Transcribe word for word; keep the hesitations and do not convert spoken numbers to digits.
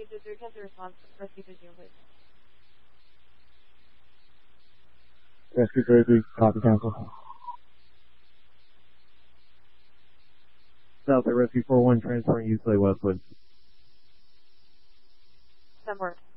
two three, cancel response. Rescue two zero, please. Rescue three three, copy, cancel. South at Rescue four one, transferring Eastlake Westwood. That works.